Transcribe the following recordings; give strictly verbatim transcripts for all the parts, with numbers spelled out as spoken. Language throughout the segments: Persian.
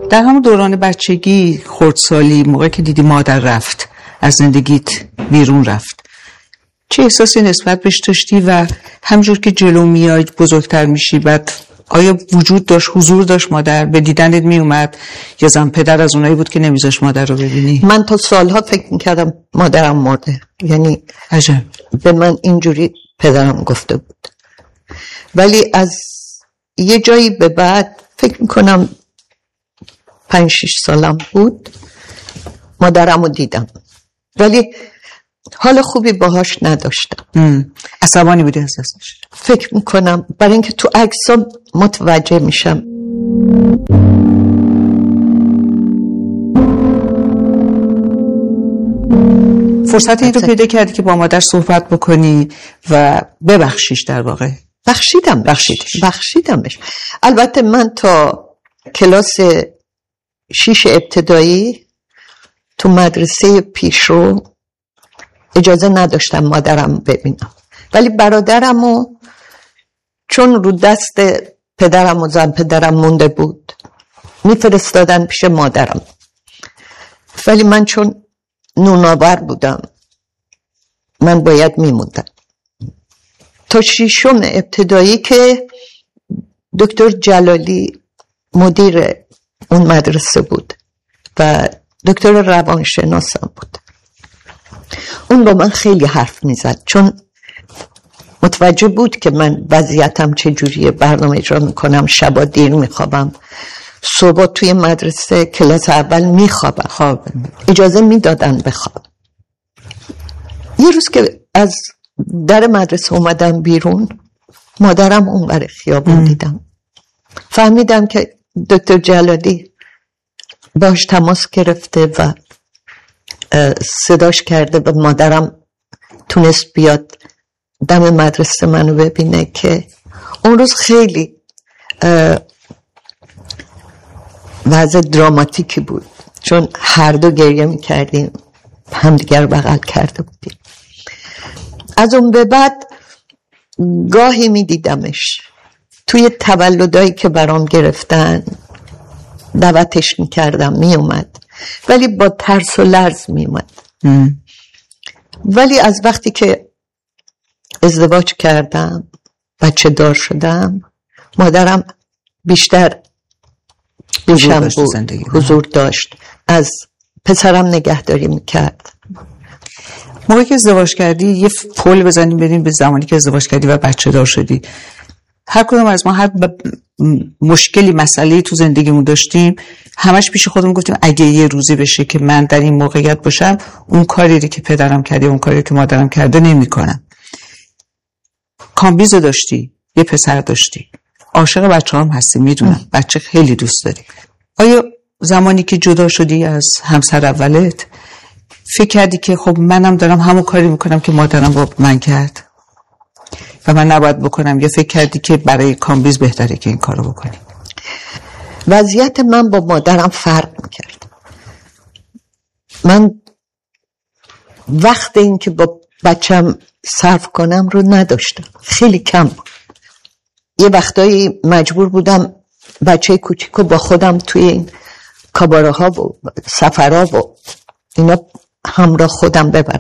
در همون دوران بچگی، خردسالی، موقع که دیدی مادر رفت، از زندگیت بیرون رفت، چه احساسی نسبت بهش داشتی و همجور که جلو میای بزرگتر میشی، بعد آیا وجود داشت، حضور داشت مادر، به دیدنت می اومد یا زن پدر از اونایی بود که نمیذاش مادر رو ببینی؟ من تا سالها فکر میکردم مادرم مرده، یعنی عجب. به من اینجوری پدرم گفته بود، ولی از یه جایی به بعد فکر میکنم پنج شیش سالم بود مادرم رو دیدم، ولی حال خوبی باهاش نداشتم. عصبانی بودی اساسش؟ فکر میکنم، برای اینکه تو عکس‌ها متوجه میشم. فرصت این رو پیدا کردی که با مادر صحبت بکنی و ببخشیش؟ در واقع بخشیدم بخشیدش بخشیدمش. البته من تا کلاس شیش ابتدایی تو مدرسه پیشرو اجازه نداشتم مادرم ببینم، ولی برادرم و چون رو دست پدرم و زن پدرم مونده بود میفرستادن پیش مادرم، ولی من چون نوناور بودم من باید میموندم تا شیشم ابتدایی که دکتر جلالی مدیر اون مدرسه بود و دکتر روانشناسم بود. اون با من خیلی حرف میزد چون متوجه بود که من وضعیتم چجوریه، برنامه اجرا میکنم، شبا دیر میخوابم، صبح توی مدرسه کلاس اول میخوابم، خواب اجازه میدادن بخواب. یه روز که از در مدرسه اومدم بیرون، مادرم اون بر خیابون دیدم، فهمیدم که دکتر جلالی باش تماس گرفته و صداش کرده و مادرم تونست بیاد دم مدرسه منو ببینه که اون روز خیلی وضع دراماتیکی بود چون هر دو گریه میکردیم، همدیگر بغل کرده بودیم. از اون به بعد گاهی میدیدمش توی تولدایی که برام گرفتن، دعوتش میکردم میومد، ولی با ترس و لرز میومد. ولی از وقتی که ازدواج کردم، بچه دار شدم، مادرم بیشتر بیشم بود، حضور داشت، از پسرم نگهداری میکرد. موقعی که ازدواج کردی یه پول بزنیم بریم به زمانی که ازدواج کردی و بچه دار شدی. هر کدوم از ما هر ب... مشکلی مسئله‌ای تو زندگیمون داشتیم، همش پیش خودمون گفتیم اگه یه روزی بشه که من در این موقعیت باشم، اون کاری که پدرم کرده، اون کاری که مادرم کرده نمی‌کنم. کامبیزو داشتی، یه پسر داشتی، عاشق بچه‌هام هستی، میدونم بچه خیلی دوست داری. آیا زمانی که جدا شدی از همسر اولت فکر کردی که خب منم دارم همون کاری میکنم که مادرم با من کرد و من نباید بکنم، یا فکر کردی که برای کامبیز بهتره که این کارو بکنی؟ وضعیت من با مادرم فرق میکرد. من وقت این که با بچم صرف کنم رو نداشتم، خیلی کم بود. یه وقتایی مجبور بودم بچه کوچیکو با خودم توی این کاباره ها و سفرها و اینا همراه خودم ببرم.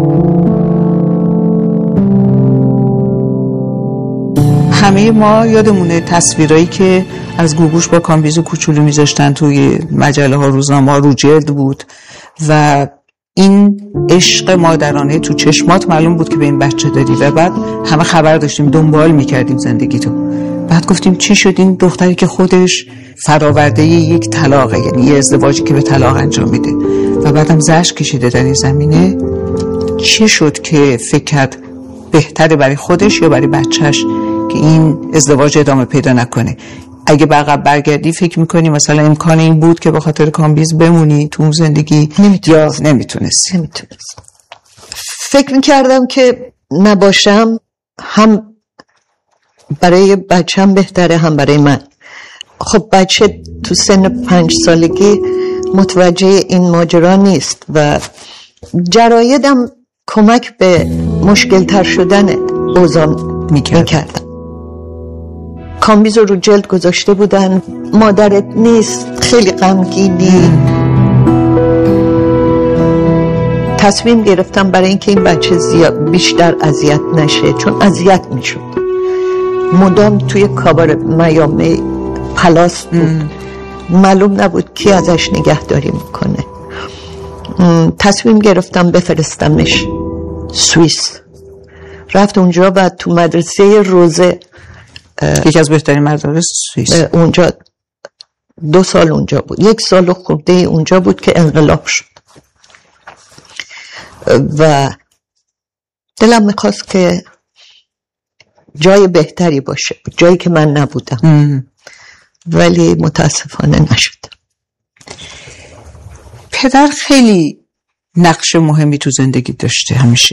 همه ما یادمونه تصویرایی که از گوگوش با کامبیز و کوچولو میذاشتن توی مجله ها، روزنامه ها، رو جلد بود و این عشق مادرانه تو چشمات معلوم بود که به این بچه داری و بعد همه خبر داشتیم، دنبال میکردیم زندگی تو. بعد گفتیم چی شد این دختری که خودش فراورده یک طلاقه، یعنی یه ازدواجی که به طلاق انجام میده و بعدم زجر کشیده در این زمینه، چی شد که فکر کرد بهتره برای خودش یا برای بچهش که این ازدواج ادامه پیدا نکنه؟ اگه به عقب برگردی فکر میکنی مثلا امکان این بود که به خاطر کامبیز بمونی تو اون زندگی یا نمیتونستی؟ نمیتونست. فکر میکردم که نباشم هم برای بچم بهتره هم برای من. خب بچه تو سن پنج سالگی متوجه این ماجرا نیست و جرایدم کمک به مشکل تر شدن اوضاع میکردم. کامبیز رو جلد گذاشته بودن، مادرت نیست، خیلی غمگینی. تصمیم گرفتم برای اینکه این بچه زیاد بیشتر اذیت نشه، چون اذیت میشد، مدام توی کابار میامی پلاس بود، معلوم نبود کی ازش نگهداری میکنه. تصمیم گرفتم بفرستمش سوئیس. رفت اونجا و تو مدرسه روزه، یکی از بهترین مدارس سوئیس، اونجا دو سال اونجا بود، یک سال خورده اونجا بود که انقلاب شد و دلم میخواست که جای بهتری باشه، جایی که من نبودم. ام. ولی متاسفانه نشد. پدر خیلی نقش مهمی تو زندگی داشته همیشه.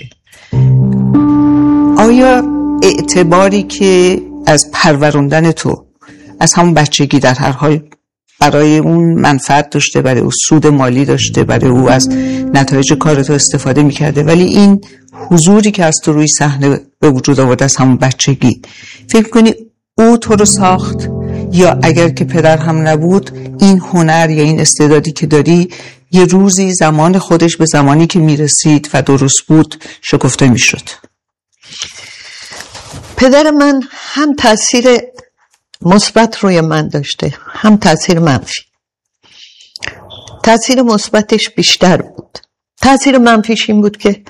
آیا اعتباری که از پروروندن تو از همون بچگی در هر حال برای اون منفعت داشته، برای او سود مالی داشته، برای او از نتایج کار تو استفاده میکرده، ولی این حضوری که از تو روی صحنه به وجود آورده از همون بچگی، فکر کنی او تو رو ساخت، یا اگر که پدر هم نبود این هنر یا این استعدادی که داری یه روزی زمان خودش به زمانی که میرسید و درست بود شکفته میشد؟ پدر من هم تأثیر مثبت روی من داشته، هم تأثیر منفی. تأثیر مثبتش بیشتر بود. تأثیر منفیش این بود که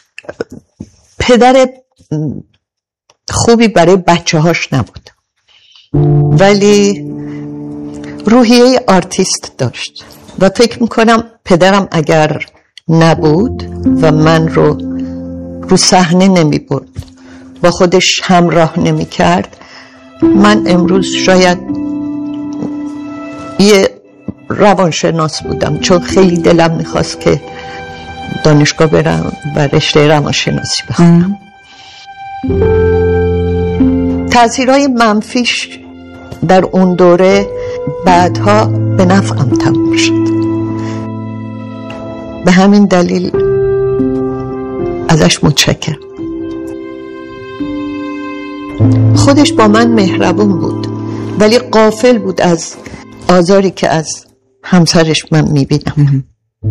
پدر خوبی برای بچه هاش نبود، ولی روحیه آرتیست داشت و فکر میکنم پدرم اگر نبود و من رو رو صحنه نمی برد، با خودش همراه نمی کرد، من امروز شاید یه روانشناس بودم، چون خیلی دلم میخواست که دانشگاه برم و رشته روانشناسی بخونم. تأثیرهای منفیش در اون دوره بعدها به نفعم تموم شد. به همین دلیل ازش متشکرم. خودش با من مهربون بود، ولی غافل بود از آزاری که از همسرش من میبینم.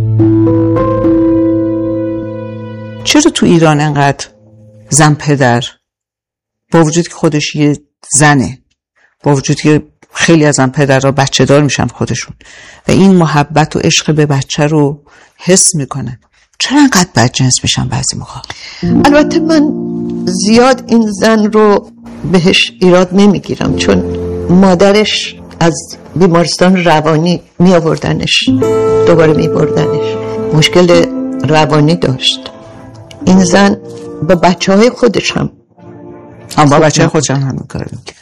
چرا تو ایران انقدر زن پدر، با وجود که خودش یه زنه، با وجود که خیلی از زن پدرها بچه دار میشن خودشون و این محبت و عشق به بچه رو حس میکنن، چرا انقدر بدجنس میشن بعضی موقع؟ البته من زیاد این زن رو بهش ایراد نمیگیرم، چون مادرش از بیمارستان روانی می آوردنش، دوباره می بردنش، مشکل روانی داشت. این زن با بچه های خودش هم هم با بچه های خودش هم هم کار میکنه.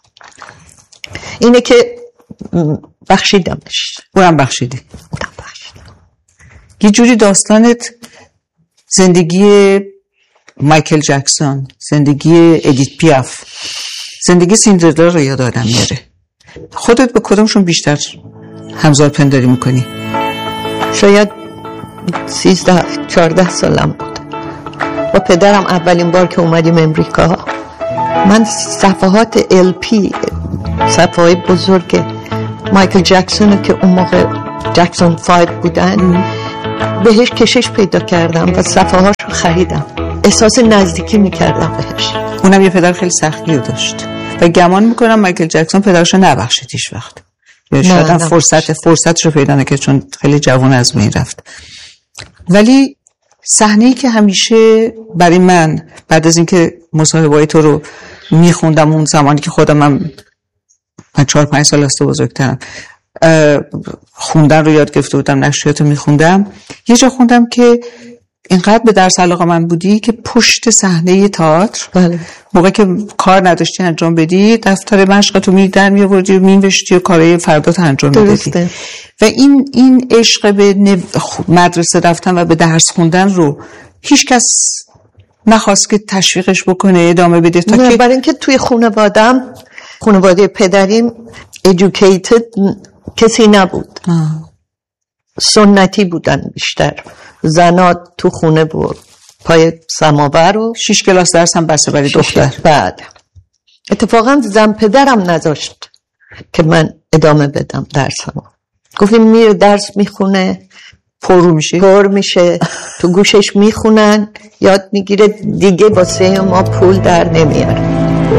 اینه که بخشیدمش. اونم بخشیدی؟ اونم بخشیدم. یه جوری داستانت زندگی مایکل جکسون، زندگی ادیت پیاف، زندگی سیندرلا رو یاد آدم میاره. خودت به کدومشون بیشتر همزاد پنداری میکنی؟ شاید سیزده چارده سالم بود. با پدرم اولین بار که اومدیم امریکا، من صفحات ال پی، صفحه های بزرگ مایکل جکسون که اون موقع جکسون فایو بودن، بهش کشش پیدا کردم و صفحه هاش رو خریدم. احساس نزدیکی میکردم بهش. اونم یه پدر خیلی سختی رو داشت و گمان میکنم مایکل جکسون پدرشو نبخشید هیچ وقت، یا شاید هم فرصت فرصتش رو پیدا نکرد چون خیلی جوان از بین رفت. ولی صحنه‌ای که همیشه برای من بعد از اینکه مصاحبه‌های تو رو میخوندم، اون زمانی که خودم هم من چهار پنج سال از تو بزرگترم، خوندن رو یاد گرفته بودم، نشریات رو میخوندم، یه جا خوندم که اینقدر به درس علاقه من بودی که پشت صحنه تئاتر، بله، موقع که کار نداشتی انجام بدی، دفتر مشقتو می در می آوردی و مینوشتی و کارهای فردات انجام میدادی. و این این عشق به مدرسه رفتن و به درس خوندن رو هیچ کس نخواست که تشویقش بکنه ادامه بده، تا که برای اینکه توی خانواده‌ام، خانواده پدریم educated کسی نبود. آه. سنتی بودن بیشتر. زنات تو خونه بود، پای سماور و شش کلاس درس هم بسته برای دختر. بعد اتفاقا زن پدرم نذاشت که من ادامه بدم درسمو. گفتیم میره درس میخونه، پر میشه پر میشه تو گوشش میخونن، یاد میگیره، دیگه واسه ما پول در نمیاره.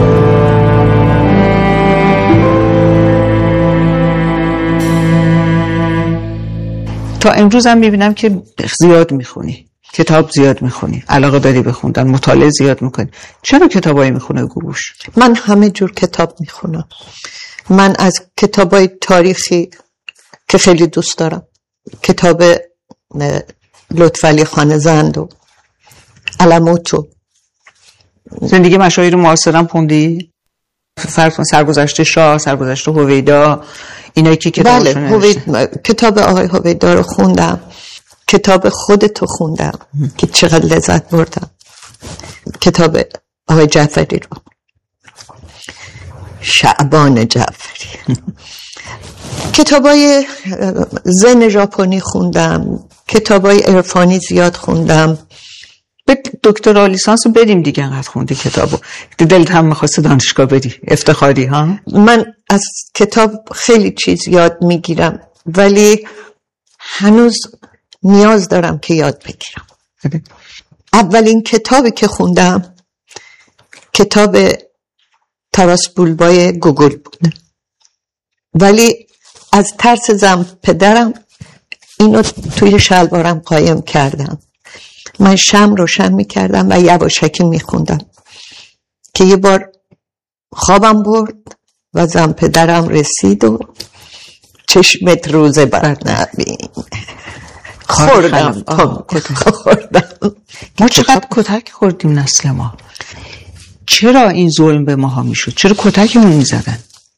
تا امروز هم میبینم که زیاد میخونی، کتاب زیاد میخونی، علاقه داری به خوندن، مطالعه زیاد میکنی. چرا کتابایی میخونه گوگوش؟ من همه جور کتاب میخونم. من از کتابای تاریخی که خیلی دوست دارم، کتاب لطفعلی خانزند و علموتو. زندگی مشاهیر معاصرم خوندی؟ فرض کن سرگذشت شاه، سرگذشت هویدا، اینایی که کتابشون بله، هوید... کتاب آقای هویدا رو خوندم، کتاب خودتو خوندم که چقدر لذت بردم، کتاب آقای جعفری رو، شعبان جعفری، کتابای زن ژاپنی خوندم، کتابای عرفانی زیاد خوندم. به دکترا لیسانس بریم دیگه، انقدر خوندی کتابو، دلت هم می‌خواد دانشگاه بری، افتخاری ها؟ من از کتاب خیلی چیز یاد میگیرم، ولی هنوز نیاز دارم که یاد بگیرم. اولین کتابی که خوندم کتاب تراس بولبای گوگل بود، ولی از ترس زن پدرم اینو توی شلوارم قایم کردم. من شم روشن میکردم و یواشکی میخوندم که یه بار خوابم برد و زن پدرم رسید و چشمت روزه بد نبین. خوردم خوردم ما چقدر کتک خوردیم نسل ما. چرا این ظلم به ماها میشد؟ چرا کتکمون میزدن؟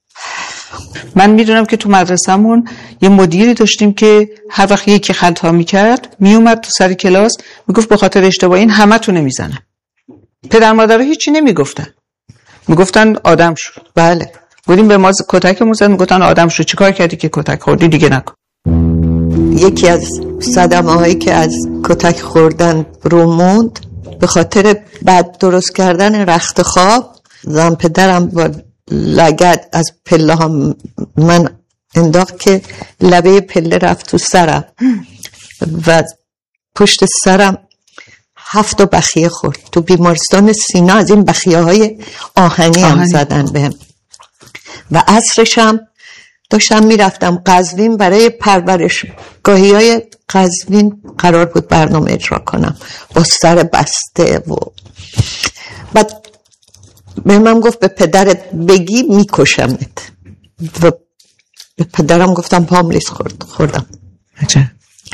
من میدونم که تو مدرسه‌مون یه مدیری داشتیم که هر وقت یکی خطا میکرد میومد تو سر کلاس میگفت به خاطر اشتباه این همه تونه میزنن. پدر مادر هیچی نمیگفتن، میگفتن آدم شو. بله، بودیم به ما کتکمون زد، میگفتن آدم شو، چیکار کردی که کتک خوردی دیگه نکن. یکی از صدمه هایی که از کتک خوردن رو موند به خاطر بد درست کردن رخت خواب، زن پدرم با لگد از پله ها من انداخت که لبه پله رفت تو سرم و پشت سرم هفت تا بخیه خورد. تو بیمارستان سینا از این بخیه های آهنی هم آهنی. زدن بهم. و عصرشم داشتم میرفتم قزوین برای پرورشگاهی های قزوین قرار بود برنامه اجرا کنم با سر بسته و بعد به من گفت به پدرت بگی میکشمت و به پدرم گفتم پام لیز خورد خوردم. چه؟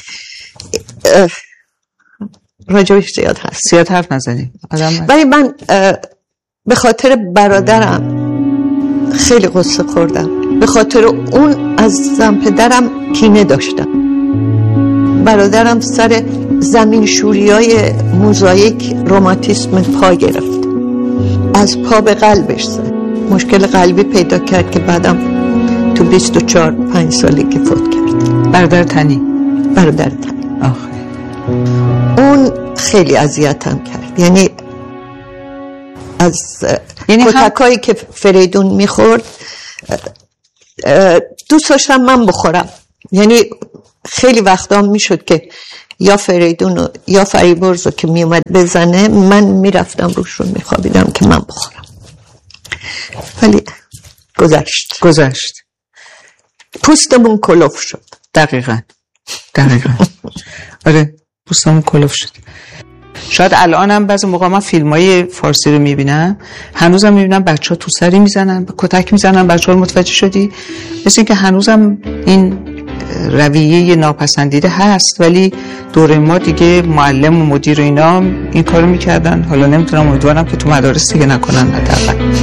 راجبش زیاد هست، زیاد حرف نزنیم. ولی من به خاطر برادرم خیلی قصه خوردم، به خاطر اون از زن پدرم کینه داشتم. برادرم سر زمین شوری های موزاییک روماتیسم پا گرفت، از پا به قلبش زد، مشکل قلبی پیدا کرد که بعدم تو بیست و چهار پنج سالگی فوت کرد. برادر تنی برادر تنی آخه اون خیلی اذیتم کرد. یعنی از یعنی کتکایی هم... که فریدون میخورد دوست داشتم من بخورم. یعنی خیلی وقتا میشد که یا فریدون یا فریبرزو که میومد بزنه من میرفتم روشون میخوابیدم که من بخورم، ولی گذشت گذشت پوستمون کلوف شد. دقیقاً دقیقاً آره پوستمون کلوف شد. شاید الانم بعضی موقع من فیلمای فارسی رو میبینم، هنوزم میبینم بچه‌ها تو سری میزنن، کتک میزنن. بچه‌ها رو متوجه شدی؟ مثل اینکه هنوزم این رویه ناپسندیده هست، ولی دوره ما دیگه معلم و مدیر و اینا این کارو میکردن. حالا نمیتونم، امیدوارم که تو مدارس دیگه نکنن حداقل.